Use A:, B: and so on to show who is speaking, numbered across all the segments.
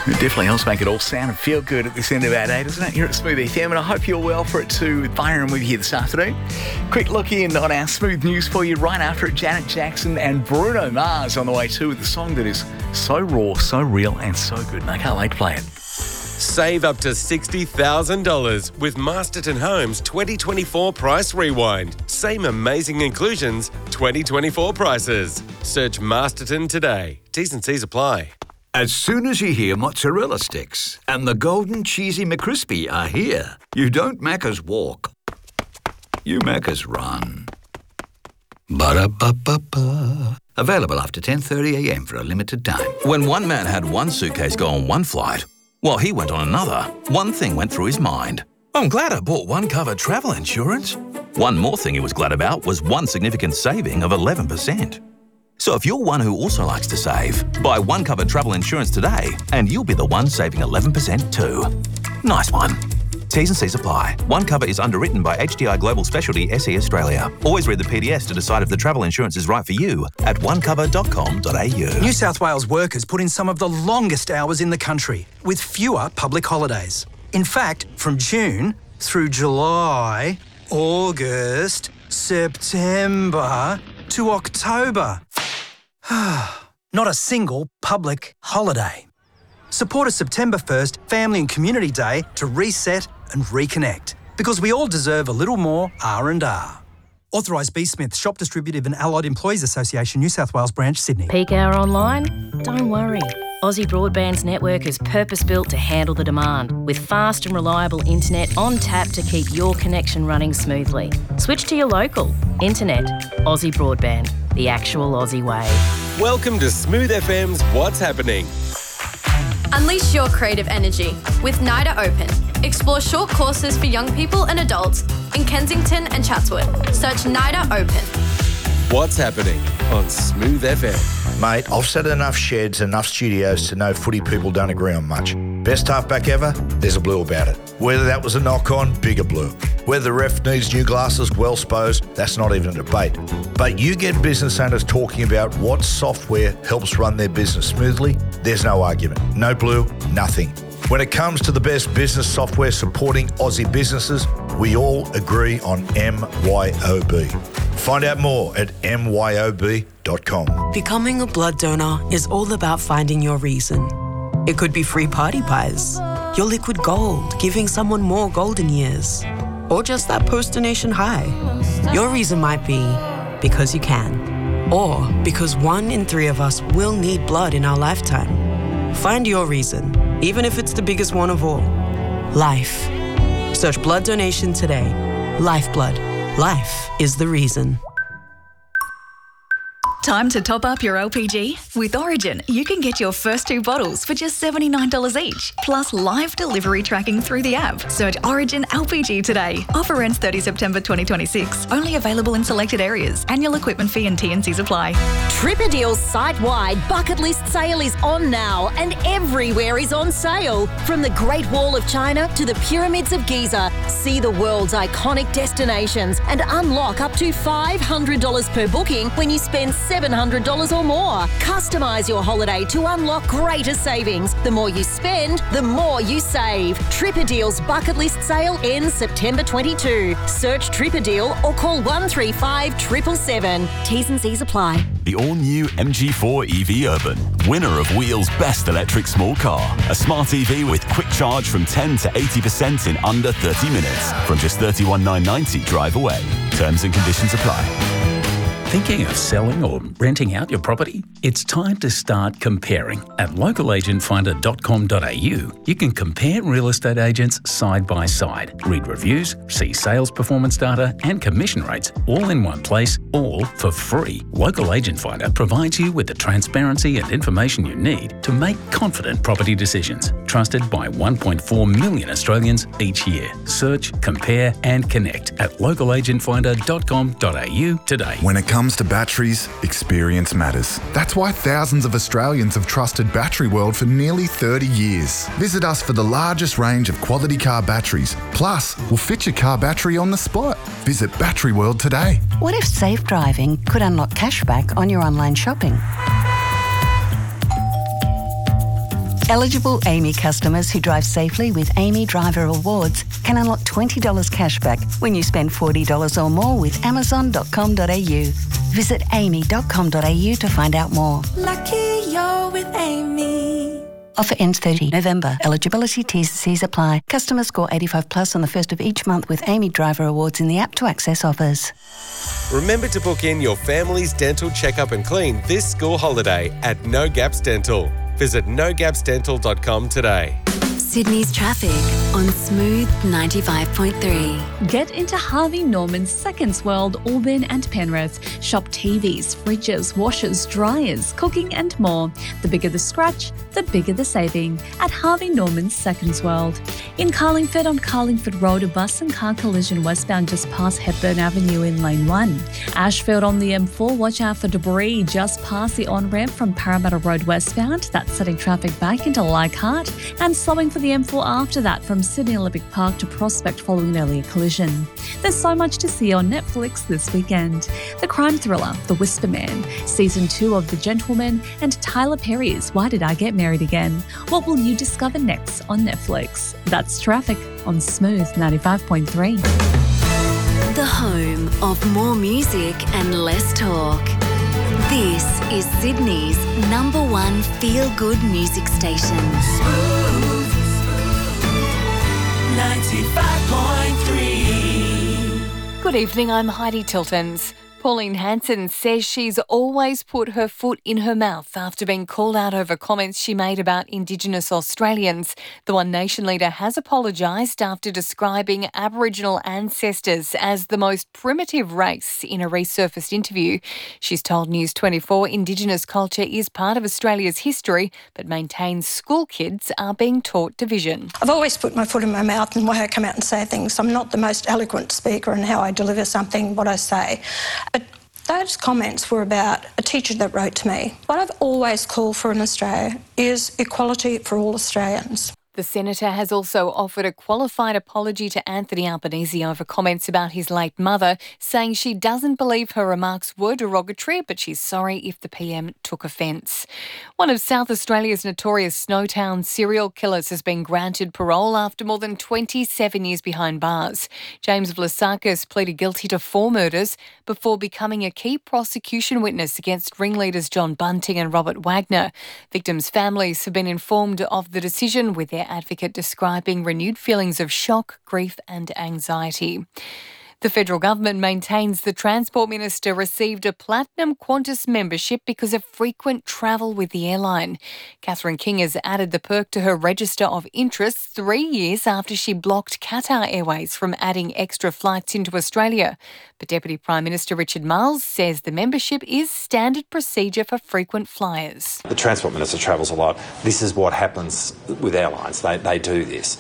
A: It definitely helps make it all sound and feel good at this end of our day, doesn't it? Here at Smooth FM, and I hope you're well for it too. Byron with you this afternoon. Quick look in on our Smooth news for you right after it. Janet Jackson and Bruno Mars on the way too with a song that is so raw, so real and so good. And I can't wait to play it.
B: Save up to $60,000 with Masterton Homes 2024 Price Rewind. Same amazing inclusions, 2024 prices. Search Masterton today. T's and C's apply.
C: As soon as you hear mozzarella sticks and the golden cheesy McCrispy are here, you don't Macca's walk. You Macca's run. Ba-da-ba-ba-ba. Available after 10:30am for a limited time.
D: When one man had one suitcase go on one flight, while he went on another, one thing went through his mind. I'm glad I bought one cover travel insurance. One more thing he was glad about was one significant saving of 11%. So if you're one who also likes to save, buy one cover travel insurance today and you'll be the one saving 11% too. Nice one. T's and C's apply. One cover is underwritten by HDI Global Specialty SE Australia. Always read the PDS to decide if the travel insurance is right for you at onecover.com.au.
E: New South Wales workers put in some of the longest hours in the country with fewer public holidays. In fact, from June through July, August, September to October. Not a single public holiday. Support a September 1st Family and Community Day to reset and reconnect, because we all deserve a little more R&R. Authorised B. Smith, Shop Distributive and Allied Employees Association, New South Wales Branch, Sydney.
F: Peak hour online? Don't worry. Aussie Broadband's network is purpose-built to handle the demand, with fast and reliable internet on tap to keep your connection running smoothly. Switch to your local. Internet. Aussie Broadband. The actual Aussie way.
B: Welcome to Smooth FM's What's Happening.
G: Unleash your creative energy with NIDA Open. Explore short courses for young people and adults in Kensington and Chatswood. Search NIDA Open.
B: What's Happening on Smooth FM.
H: Mate, I've set enough sheds, enough studios to know footy people don't agree on much. Best halfback ever? There's a blue about it. Whether that was a knock-on, bigger blue. Whether the ref needs new glasses, well supposed, that's not even a debate. But you get business owners talking about what software helps run their business smoothly, there's no argument. No blue, nothing. When it comes to the best business software supporting Aussie businesses, we all agree on MYOB. Find out more at myob.com.
I: Becoming a blood donor is all about finding your reason. It could be free party pies, your liquid gold, giving someone more golden years, or just that post-donation high. Your reason might be because you can, or because 1 in 3 of us will need blood in our lifetime. Find your reason, even if it's the biggest one of all. Life. Search blood donation today. Lifeblood. Life is the reason.
J: Time to top up your LPG? With Origin, you can get your first 2 bottles for just $79 each, plus live delivery tracking through the app. Search Origin LPG today. Offer ends 30 September 2026. Only available in selected areas. Annual equipment fee and T&Cs apply.
K: Tripperdeal's site-wide bucket list sale is on now, and everywhere is on sale. From the Great Wall of China to the Pyramids of Giza, see the world's iconic destinations and unlock up to $500 per booking when you spend $700 or more. Customise your holiday to unlock greater savings. The more you spend, the more you save. Tripperdeal's bucket list sale ends September 22. Search Tripperdeal or call 135 777. T's and C's apply.
L: The all-new MG4 EV Urban, winner of Wheel's Best Electric Small Car. A smart EV with quick charge from 10 to 80% in under 30 minutes. From just $31,990 drive away. Terms and conditions apply.
M: Thinking of selling or renting out your property? It's time to start comparing. At localagentfinder.com.au, you can compare real estate agents side by side, read reviews, see sales performance data and commission rates all in one place, all for free. Local Agent Finder provides you with the transparency and information you need to make confident property decisions. Trusted by 1.4 million Australians each year. Search, compare and connect at localagentfinder.com.au today.
N: When it comes to batteries, experience matters. That's why thousands of Australians have trusted Battery World for nearly 30 years. Visit us for the largest range of quality car batteries. Plus, we'll fit your car battery on the spot. Visit Battery World today.
O: What if safe driving could unlock cashback on your online shopping? Eligible AAMI customers who drive safely with AAMI Driver Awards can unlock $20 cashback when you spend $40 or more with Amazon.com.au. Visit AAMI.com.au to find out more.
P: Lucky you're with AAMI.
O: Offer ends 30 November. Eligibility T's and C's apply. Customers score 85 plus on the first of each month with AAMI Driver Awards in the app to access offers.
B: Remember to book in your family's dental checkup and clean this school holiday at No Gaps Dental. Visit nogapsdental.com today.
Q: Sydney's traffic on Smooth 95.3.
R: Get into Harvey Norman's Seconds World, Auburn and Penrith. Shop TVs, fridges, washers, dryers, cooking and more. The bigger the scratch, the bigger the saving at Harvey Norman's Seconds World. In Carlingford on Carlingford Road, a bus and car collision westbound just past Hepburn Avenue in Lane 1. Ashfield on the M4, watch out for debris just past the on-ramp from Parramatta Road westbound. That's setting traffic back into Leichhardt and slowing for the M4 after that from Sydney Olympic Park to Prospect following an earlier collision. There's so much to see on Netflix this weekend. The crime thriller, The Whisper Man, Season 2 of The Gentleman, and Tyler Perry's Why Did I Get Married Again? What will you discover next on Netflix? That's traffic on Smooth 95.3.
Q: The home of more music and less talk. This is Sydney's #1 feel-good music station.
P: Smooth 95.3.
S: Good evening, I'm Heidi Tiltons. Pauline Hanson says she's always put her foot in her mouth after being called out over comments she made about Indigenous Australians. The One Nation leader has apologised after describing Aboriginal ancestors as the most primitive race in a resurfaced interview. She's told News 24 Indigenous culture is part of Australia's history, but maintains school kids are being taught division.
T: I've always put my foot in my mouth and why I come out and say things. I'm not the most eloquent speaker in how I deliver something, what I say. But those comments were about a teacher that wrote to me. What I've always called for in Australia is equality for all Australians.
S: The Senator has also offered a qualified apology to Anthony Albanese over comments about his late mother, saying she doesn't believe her remarks were derogatory, but she's sorry if the PM took offence. One of South Australia's notorious Snowtown serial killers has been granted parole after more than 27 years behind bars. James Vlasakis pleaded guilty to 4 murders before becoming a key prosecution witness against ringleaders John Bunting and Robert Wagner. Victims' families have been informed of the decision, with their advocate describing renewed feelings of shock, grief and anxiety. The federal government maintains the Transport Minister received a Platinum Qantas membership because of frequent travel with the airline. Catherine King has added the perk to her register of interests 3 years after she blocked Qatar Airways from adding extra flights into Australia. But Deputy Prime Minister Richard Marles says the membership is standard procedure for frequent flyers.
U: The Transport Minister travels a lot. This is what happens with airlines. They do this.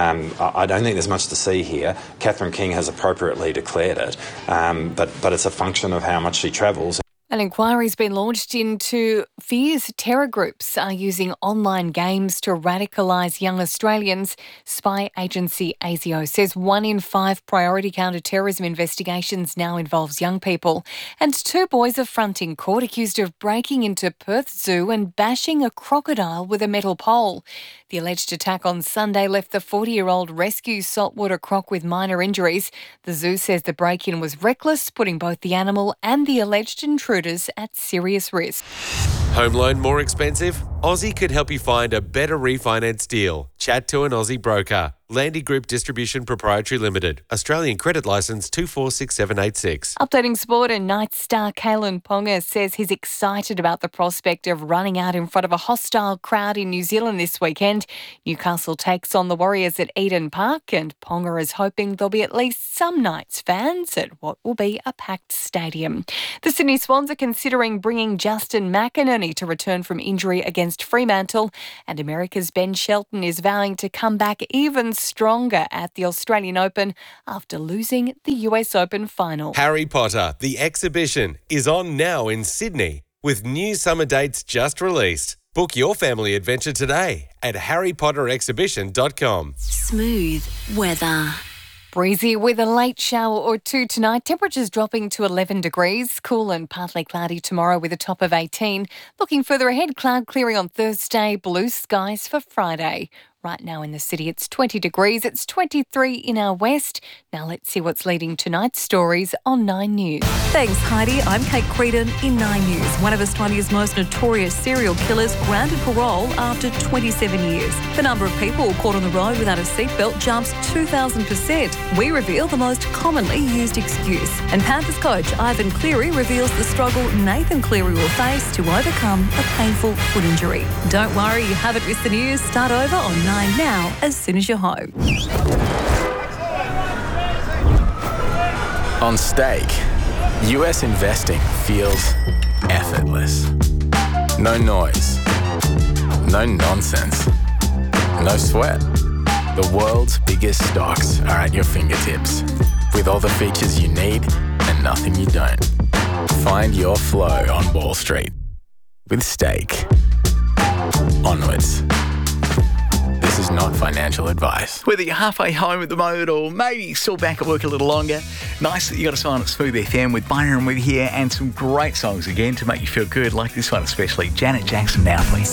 U: I don't think there's much to see here. Catherine King has appropriately declared it, but it's a function of how much she travels.
S: An inquiry's been launched into fears terror groups are using online games to radicalise young Australians. Spy agency ASIO says 1 in 5 priority counter-terrorism investigations now involves young people. And 2 boys are fronting court accused of breaking into Perth Zoo and bashing a crocodile with a metal pole. The alleged attack on Sunday left the 40-year-old rescue saltwater croc with minor injuries. The zoo says the break-in was reckless, putting both the animal and the alleged intruder at serious risk.
B: Home loan more expensive? Aussie could help you find a better refinance deal. Chat to an Aussie broker. Landy Group Distribution Proprietary Limited. Australian credit licence 246786.
S: Updating sport, and Knights star Kalen Ponga says he's excited about the prospect of running out in front of a hostile crowd in New Zealand this weekend. Newcastle takes on the Warriors at Eden Park, and Ponga is hoping there'll be at least some Knights fans at what will be a packed stadium. The Sydney Swans are considering bringing Justin McInerney to return from injury against Fremantle, and America's Ben Shelton is vowing to come back even stronger at the Australian Open after losing the US Open final.
B: Harry Potter, the exhibition, is on now in Sydney with new summer dates just released. Book your family adventure today at harrypotterexhibition.com.
Q: Smooth weather.
S: Breezy with a late shower or two tonight. Temperatures dropping to 11 degrees. Cool and partly cloudy tomorrow with a top of 18. Looking further ahead, cloud clearing on Thursday, blue skies for Friday. Right now in the city, it's 20 degrees. It's 23 in our west. Now let's see what's leading tonight's stories on 9 News.
A: Thanks, Heidi. I'm Kate Creedon in 9 News. One of Australia's most notorious serial killers granted parole after 27 years. The number of people caught on the road without a seatbelt jumps 2,000%. We reveal the most commonly used excuse. And Panthers coach Ivan Cleary reveals the struggle Nathan Cleary will face to overcome a painful foot injury. Don't worry, you haven't missed the news. Start over on 9 now as soon as you're home.
V: On Stake, US investing feels effortless. No noise, no nonsense, no sweat. The world's biggest stocks are at your fingertips, with all the features you need and nothing you don't. Find your flow on Wall Street with Stake. Onwards. This is not financial advice.
W: Whether you're halfway home at the moment or maybe still back at work a little longer, nice that you got a sign at Smooth FM with Byron with here and some great songs again to make you feel good, like this one especially, Janet Jackson, Now Please.